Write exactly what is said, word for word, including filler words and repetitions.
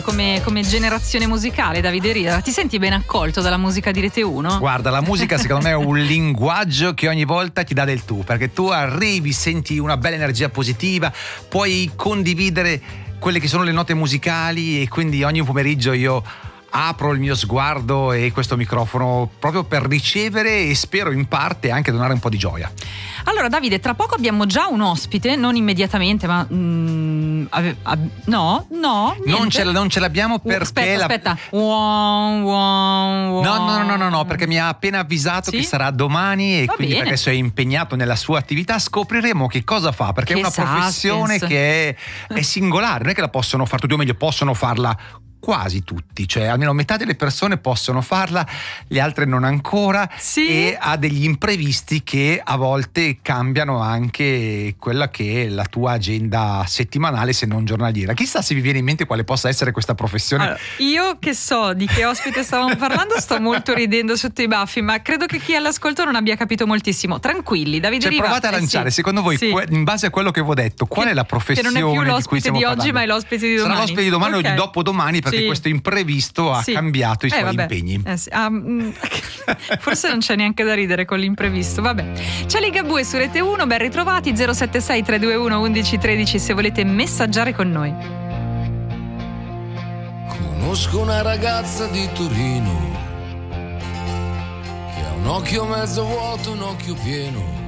Come, come generazione musicale, Davide Riera, ti senti ben accolto dalla musica di Rete uno? Guarda, la musica secondo me è un linguaggio che ogni volta ti dà del tu, perché tu arrivi, senti una bella energia positiva, puoi condividere quelle che sono le note musicali, e quindi ogni pomeriggio io apro il mio sguardo e questo microfono proprio per ricevere e spero in parte anche donare un po' di gioia. Allora Davide, tra poco abbiamo già un ospite, non immediatamente, ma mm, ave, ab, no, no, non ce, non ce l'abbiamo perché uh, aspetta, la... aspetta. Wow, wow, wow. No, no, no, no, no, perché mi ha appena avvisato sì? che sarà domani, e Va quindi bene. perché sei impegnato nella sua attività scopriremo che cosa fa, perché che è una suspense. professione che è, è singolare, non è che la possono fare tutti, o meglio possono farla quasi tutti, cioè almeno metà delle persone possono farla, le altre non ancora, sì? e ha degli imprevisti che a volte cambiano anche quella che è la tua agenda settimanale, se non giornaliera. Chissà se vi viene in mente quale possa essere questa professione. Allora, io che so di che ospite stavamo parlando sto molto ridendo sotto i baffi, ma credo che chi è all'ascolto non abbia capito moltissimo. Tranquilli, Davide cioè, Riva, provate a lanciare, eh sì, secondo voi, sì. que- in base a quello che vi ho detto, qual che, è la professione che non è più di cui l'ospite stiamo di oggi, parlando? ma è l'ospite di domani. Sarà l'ospite di domani okay. o di dopodomani, perché sì. questo imprevisto ha sì. cambiato i eh, suoi vabbè. impegni. Eh sì. um, forse non c'è neanche da ridere con l'imprevisto. Vabbè. C'è Ligabue su Rete uno, ben ritrovati. Zero sette sei tre due uno uno uno uno tre se volete messaggiare con noi. Conosco una ragazza di Torino che ha un occhio mezzo vuoto, un occhio pieno,